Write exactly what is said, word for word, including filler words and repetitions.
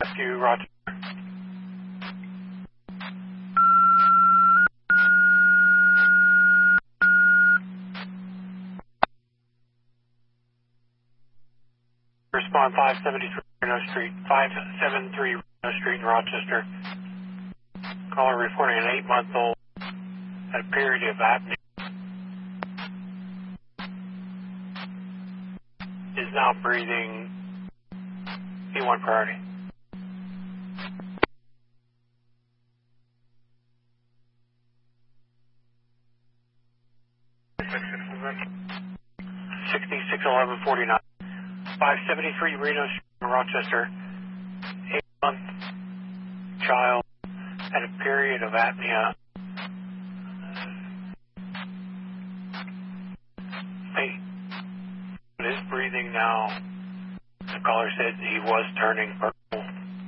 Rescue, Roger. Respond five seventy-three Reno Street, five seventy-three Reno Street in Rochester. Caller reporting an eight-month-old at a period of apnea. Is now breathing E one priority. sixty-six eleven forty-nine. five seventy-three Reno Street in Rochester. Eight-month child at a period of apnea. Hey, is breathing now. The caller said he was turning purple.